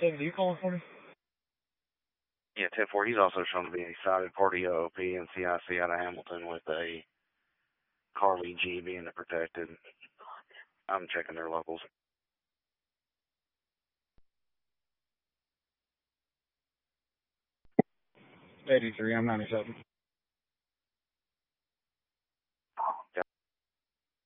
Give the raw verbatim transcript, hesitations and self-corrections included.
David, are you calling for me? Yeah, ten four. He's also shown to be a cited party O O P and C I C out of Hamilton with a Carly G being the protected. I'm checking their locals. eighty-three, I'm ninety-seven.